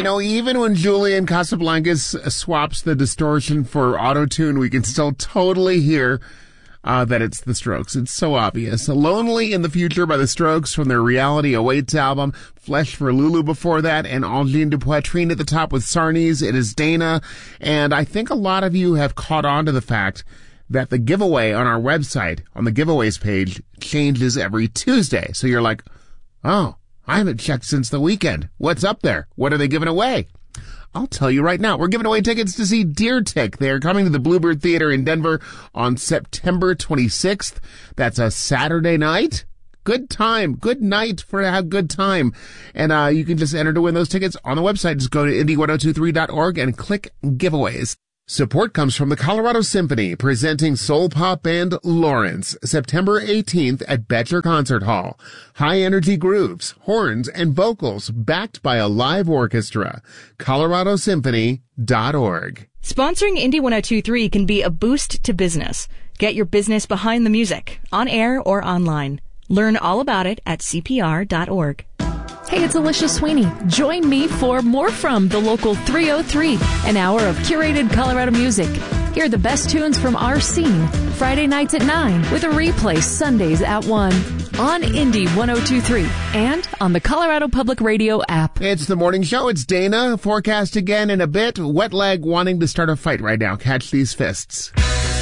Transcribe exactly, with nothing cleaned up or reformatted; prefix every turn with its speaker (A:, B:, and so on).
A: know, even when Julian Casablancas swaps the distortion for auto-tune, we can still totally hear uh, that it's the Strokes. It's so obvious. Lonely in the Future by the Strokes from their Reality Awaits album. Flesh for Lulu before that, and Angine de Poitrine at the top with Sarnies. It is Dana. And I think a lot of you have caught on to the fact that the giveaway on our website, on the giveaways page, changes every Tuesday. So you're like, oh, I haven't checked since the weekend. What's up there? What are they giving away? I'll tell you right now. We're giving away tickets to see Deer Tick. They are coming to the Bluebird Theater in Denver on September twenty-sixth. That's a Saturday night. Good time. Good night for a good time. And uh you can just enter to win those tickets on the website. Just go to indie ten twenty-three dot org and click giveaways. Support comes from the Colorado Symphony, presenting soul pop band Lawrence, September eighteenth at Betcher Concert Hall. High-energy grooves, horns, and vocals backed by a live orchestra. colorado symphony dot org.
B: Sponsoring Indie ten twenty-three can be a boost to business. Get your business behind the music, on air or online. Learn all about it at c p r dot org.
C: Hey, it's Alicia Sweeney. Join me for More From the Local three oh three, an hour of curated Colorado music. Hear the best tunes from our scene, Friday nights at nine, with a replay Sundays at one. On Indie ten twenty-three and on the Colorado Public Radio app.
A: It's the morning show. It's Dana. Forecast again in a bit. Wet leg wanting to start a fight right now. Catch these fists.